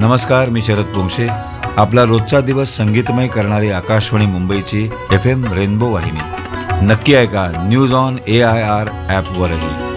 नमस्कार, मी शरद पोंक्षे. आपला रोजचा दिवस संगीतमय करणारी आकाशवाणी मुंबईची FM रेनबो वाहिनी नक्की ऐका न्यूज ऑन AIR ॲपवरही.